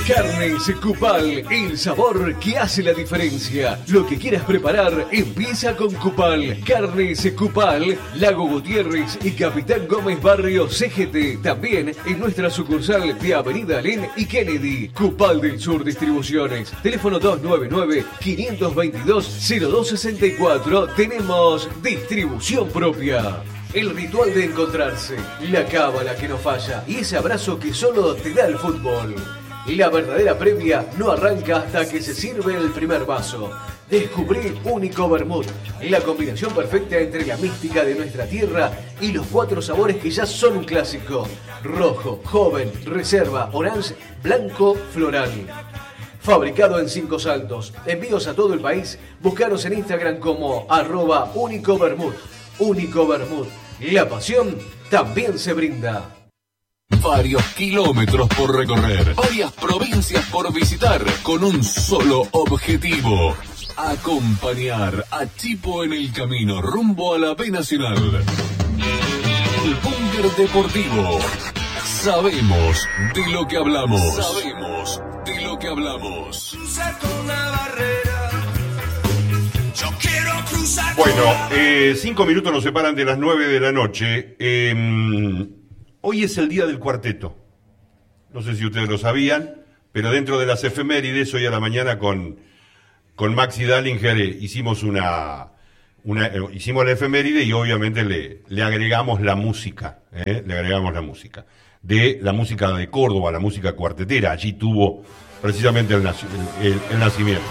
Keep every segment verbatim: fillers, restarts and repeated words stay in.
Carnes Cupal, el sabor que hace la diferencia. Lo que quieras preparar, empieza con Cupal. Carnes Cupal, Lago Gutiérrez y Capitán Gómez Barrio C G T. También en nuestra sucursal de Avenida Alén y Kennedy. Cupal del Sur Distribuciones. Teléfono dos nueve nueve, cinco dos dos, cero dos seis cuatro. Tenemos distribución propia. El ritual de encontrarse, la cábala que no falla y ese abrazo que solo te da el fútbol. La verdadera previa no arranca hasta que se sirve el primer vaso. Descubrí Único Vermut, la combinación perfecta entre la mística de nuestra tierra y los cuatro sabores que ya son un clásico. Rojo, joven, reserva, orange, blanco, floral. Fabricado en Cinco Saltos, envíos a todo el país. Búscanos en Instagram como arroba Único Vermut. Único Vermut, la pasión también se brinda. Varios kilómetros por recorrer, varias provincias por visitar, con un solo objetivo: acompañar a Chipo en el camino rumbo a la B Nacional. El Búnker Deportivo. Sabemos de lo que hablamos. Sabemos de lo que hablamos. Bueno, eh, cinco minutos nos separan de las nueve de la noche. Eh, hoy es el día del cuarteto. No sé si ustedes lo sabían, pero dentro de las efemérides, hoy a la mañana con, con Maxi Dallinger eh, hicimos una, una eh, hicimos la efeméride y obviamente le, le agregamos la música, eh, le agregamos la música de la música de Córdoba, la música cuartetera. Allí tuvo precisamente el, nac- el, el, el nacimiento.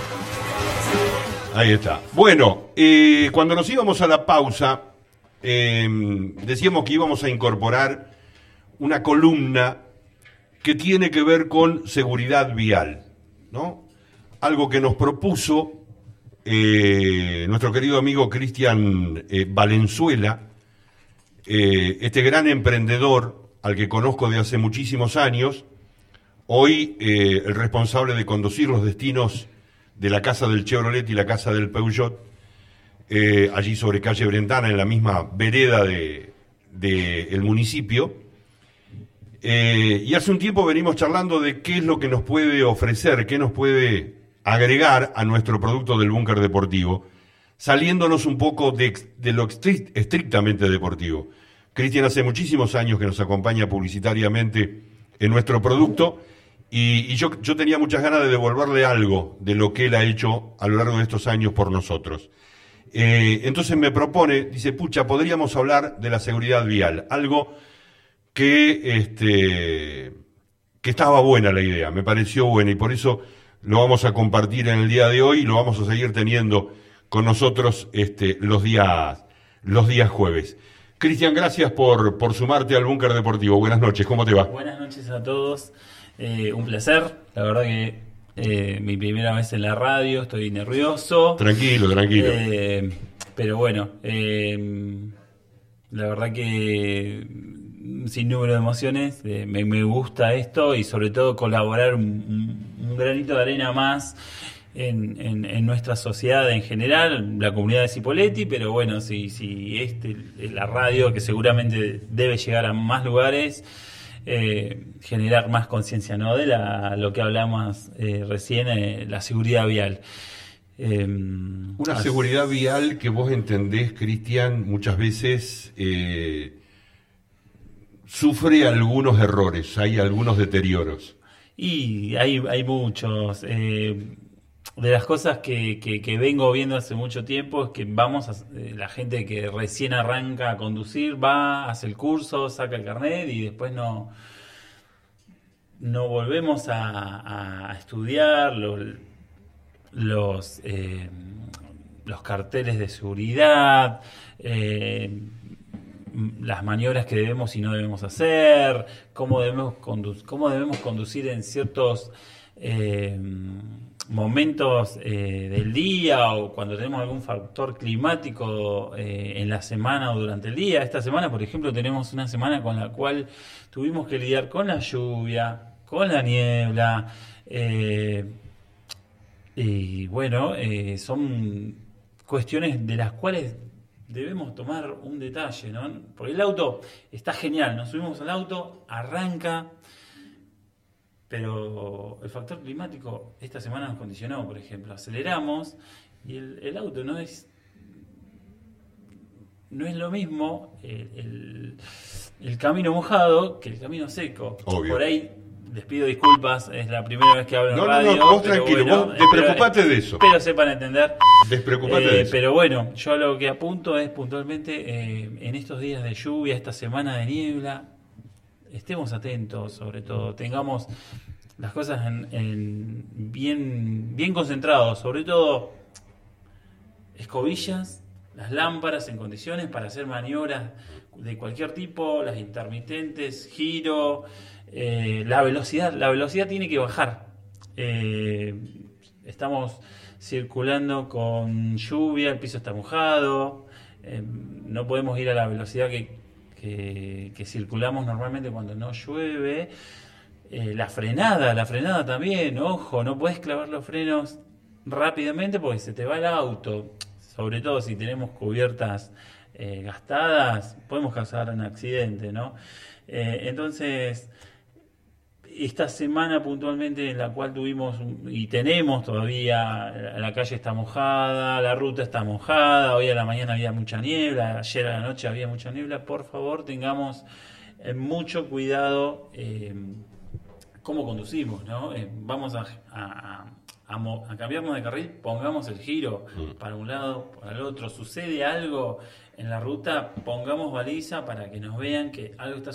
Ahí está. Bueno, eh, cuando nos íbamos a la pausa, eh, decíamos que íbamos a incorporar una columna que tiene que ver con seguridad vial, ¿no? Algo que nos propuso eh, nuestro querido amigo Cristian eh, Valenzuela, eh, este gran emprendedor al que conozco de hace muchísimos años, hoy eh, el responsable de conducir los destinos de la Casa del Chevrolet y la Casa del Peugeot, eh, allí sobre calle Brentana, en la misma vereda de, de el municipio. Eh, y hace un tiempo venimos charlando de qué es lo que nos puede ofrecer, qué nos puede agregar a nuestro producto del Búnker Deportivo, saliéndonos un poco de, de lo estrict, estrictamente deportivo. Cristian hace muchísimos años que nos acompaña publicitariamente en nuestro producto, y, y yo, yo tenía muchas ganas de devolverle algo de lo que él ha hecho a lo largo de estos años por nosotros. Eh, entonces me propone, dice, pucha, podríamos hablar de la seguridad vial, algo que, este, que estaba buena la idea, me pareció buena, y por eso lo vamos a compartir en el día de hoy y lo vamos a seguir teniendo con nosotros este, los días, los días jueves. Cristian, gracias por, por sumarte al Búnker Deportivo. Buenas noches, ¿cómo te va? Buenas noches a todos. Eh, un placer, la verdad que eh, mi primera vez en la radio, estoy nervioso. Tranquilo, tranquilo. Eh, pero bueno, eh, la verdad que sin número de emociones, eh, me, me gusta esto y sobre todo colaborar un, un granito de arena más en, en, en nuestra sociedad en general, la comunidad de Cipolletti, pero bueno, si, si este, la radio que seguramente debe llegar a más lugares, Eh, generar más conciencia, ¿no? De la, lo que hablamos eh, recién, eh, la seguridad vial. Eh, Una así. Seguridad vial que vos entendés, Cristian, muchas veces eh, sufre algunos errores, hay algunos deterioros. Y hay, hay muchos. Eh, de las cosas que, que, que vengo viendo hace mucho tiempo es que vamos a, eh, la gente que recién arranca a conducir va, hace el curso, saca el carnet y después no, no volvemos a, a estudiar los, los, eh, los carteles de seguridad, eh, las maniobras que debemos y no debemos hacer, cómo debemos, condu- cómo debemos conducir en ciertos eh, momentos eh, del día o cuando tenemos algún factor climático eh, en la semana o durante el día. Esta semana, por ejemplo, tenemos una semana con la cual tuvimos que lidiar con la lluvia, con la niebla, eh, y bueno, eh, son cuestiones de las cuales debemos tomar un detalle, ¿no? Porque el auto está genial, nos subimos al auto, arranca, pero el factor climático esta semana nos condicionó, por ejemplo, aceleramos y el, el auto no es no es lo mismo el, el, el camino mojado que el camino seco. Obvio. Por ahí les pido disculpas, es la primera vez que hablo No, en no, radio. no, vos pero tranquilo, bueno, vos despreocupate de eso. Espero sepan entender. Despreocupate Eh, de eso. Pero bueno, yo lo que apunto es puntualmente eh, en estos días de lluvia, esta semana de niebla, estemos atentos, sobre todo, tengamos las cosas en, en bien, bien concentrados, sobre todo escobillas, las lámparas en condiciones para hacer maniobras de cualquier tipo, las intermitentes, giro, eh, la velocidad, la velocidad tiene que bajar. Eh, estamos circulando con lluvia, el piso está mojado, eh, no podemos ir a la velocidad que, que, que circulamos normalmente cuando no llueve. Eh, la frenada, la frenada también, ojo, no puedes clavar los frenos rápidamente porque se te va el auto, sobre todo si tenemos cubiertas eh, gastadas, podemos causar un accidente, ¿no? Eh, entonces, esta semana puntualmente en la cual tuvimos y tenemos todavía, la calle está mojada, la ruta está mojada, hoy a la mañana había mucha niebla, ayer a la noche había mucha niebla, por favor tengamos eh, mucho cuidado eh, cómo conducimos, ¿no? Eh, vamos a, a, a, mo- a cambiarnos de carril, pongamos el giro para un lado, para el otro, sucede algo en la ruta, pongamos baliza para que nos vean que algo está